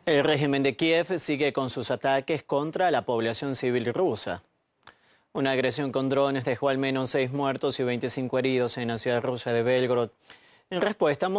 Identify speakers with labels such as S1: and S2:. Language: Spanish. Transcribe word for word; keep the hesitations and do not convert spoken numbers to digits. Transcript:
S1: El régimen de Kiev sigue con sus ataques contra la población civil rusa. Una agresión con drones dejó al menos seis muertos y veinticinco heridos en la ciudad rusa de Belgorod. En respuesta,